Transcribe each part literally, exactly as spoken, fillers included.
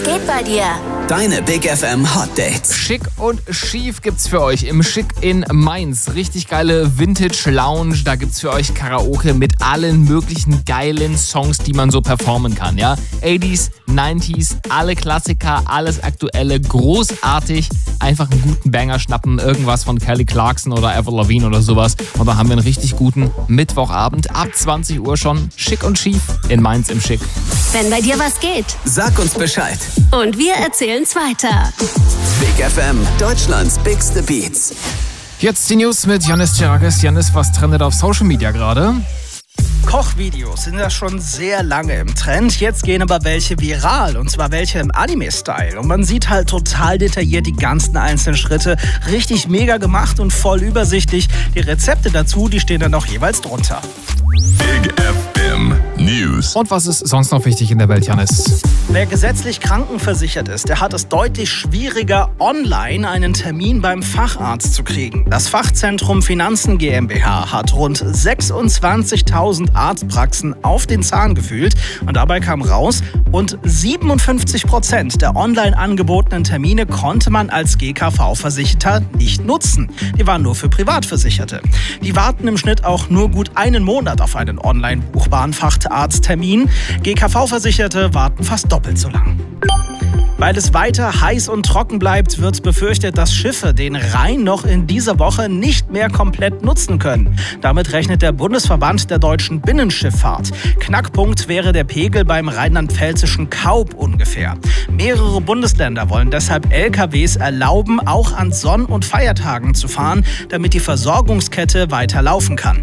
geht bei dir? Deine Big F M Hot Dates. Schick und schief gibt's für euch im Schick in Mainz. Richtig geile Vintage Lounge. Da gibt's für euch Karaoke mit allen möglichen geilen Songs, die man so performen kann. Ja? achtziger, neunziger, alle Klassiker, alles Aktuelle. Großartig. Einfach einen guten Banger schnappen. Irgendwas von Kelly Clarkson oder Avril Lavigne oder sowas. Und da haben wir einen richtig guten Mittwochabend. Ab zwanzig Uhr schon. Schick und schief in Mainz im Schick. Wenn bei dir was geht. Sag uns Bescheid. Und wir erzählen's weiter. Big F M, Deutschlands bigste Beats. Jetzt die News mit Janis Chiragas. Janis, was trendet auf Social Media gerade? Kochvideos sind ja schon sehr lange im Trend. Jetzt gehen aber welche viral, und zwar welche im Anime-Style. Und man sieht halt total detailliert die ganzen einzelnen Schritte. Richtig mega gemacht und voll übersichtlich. Die Rezepte dazu, die stehen dann auch jeweils drunter. Big F M News. Und was ist sonst noch wichtig in der Welt, Janis? Wer gesetzlich krankenversichert ist, der hat es deutlich schwieriger, online einen Termin beim Facharzt zu kriegen. Das Fachzentrum Finanzen GmbH hat rund sechsundzwanzigtausend Arztpraxen auf den Zahn gefühlt. Und dabei kam raus, rund siebenundfünfzig Prozent der online angebotenen Termine konnte man als G K V-Versicherter nicht nutzen. Die waren nur für Privatversicherte. Die warten im Schnitt auch nur gut einen Monat auf einen online buchbaren Facharzttermin. G K V-Versicherte warten fast doppelt so lang. Weil es weiter heiß und trocken bleibt, wird befürchtet, dass Schiffe den Rhein noch in dieser Woche nicht mehr komplett nutzen können. Damit rechnet der Bundesverband der deutschen Binnenschifffahrt. Knackpunkt wäre der Pegel beim rheinland-pfälzischen Kaub ungefähr. Mehrere Bundesländer wollen deshalb L K Ws erlauben, auch an Sonn- und Feiertagen zu fahren, damit die Versorgungskette weiter laufen kann.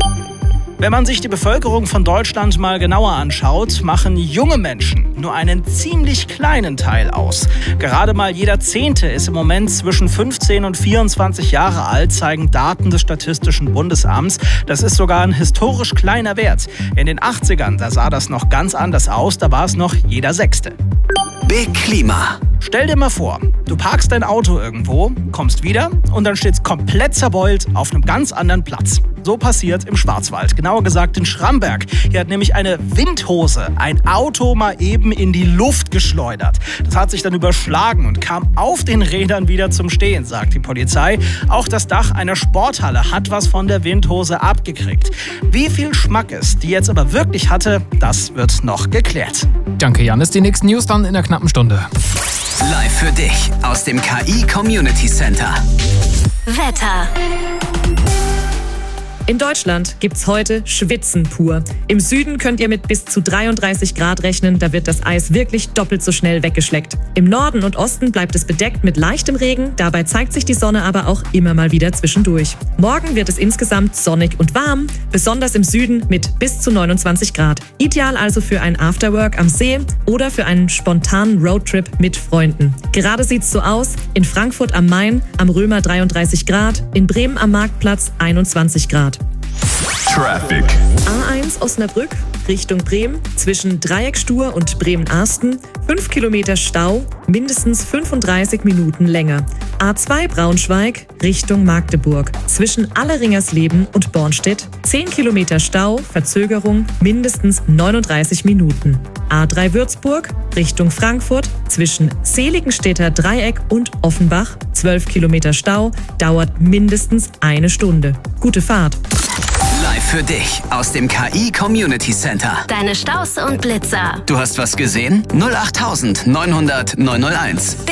Wenn man sich die Bevölkerung von Deutschland mal genauer anschaut, machen junge Menschen nur einen ziemlich kleinen Teil aus. Gerade mal jeder Zehnte ist im Moment zwischen fünfzehn und vierundzwanzig Jahre alt, zeigen Daten des Statistischen Bundesamts. Das ist sogar ein historisch kleiner Wert. In den achtzigern, da sah das noch ganz anders aus, da war es noch jeder Sechste. Big Klima. Stell dir mal vor, du parkst dein Auto irgendwo, kommst wieder und dann steht's komplett zerbeult auf einem ganz anderen Platz. So passiert im Schwarzwald, genauer gesagt in Schramberg. Hier hat nämlich eine Windhose ein Auto mal eben in die Luft geschleudert. Das hat sich dann überschlagen und kam auf den Rädern wieder zum Stehen, sagt die Polizei. Auch das Dach einer Sporthalle hat was von der Windhose abgekriegt. Wie viel Schmackes die jetzt aber wirklich hatte, das wird noch geklärt. Danke, Janis. Die nächsten News dann in einer knappen Stunde. Live für dich aus dem K I Community Center. Wetter. In Deutschland gibt's heute Schwitzen pur. Im Süden könnt ihr mit bis zu dreiunddreißig Grad rechnen, da wird das Eis wirklich doppelt so schnell weggeschleckt. Im Norden und Osten bleibt es bedeckt mit leichtem Regen, dabei zeigt sich die Sonne aber auch immer mal wieder zwischendurch. Morgen wird es insgesamt sonnig und warm, besonders im Süden mit bis zu neunundzwanzig Grad. Ideal also für ein Afterwork am See oder für einen spontanen Roadtrip mit Freunden. Gerade sieht's so aus: in Frankfurt am Main am Römer dreiunddreißig Grad, in Bremen am Marktplatz einundzwanzig Grad. Traffic. A eins Osnabrück Richtung Bremen zwischen Dreieckstur und Bremen-Arsten fünf Kilometer Stau, mindestens fünfunddreißig Minuten länger. A zwei Braunschweig Richtung Magdeburg zwischen Alleringersleben und Bornstedt zehn Kilometer Stau, Verzögerung mindestens neununddreißig Minuten. A drei Würzburg Richtung Frankfurt zwischen Seligenstädter Dreieck und Offenbach zwölf Kilometer Stau, dauert mindestens eine Stunde. Gute Fahrt. Live für dich aus dem K I Community Center. Deine Staus und Blitzer. Du hast was gesehen? null acht neunhundert neunhunderteins.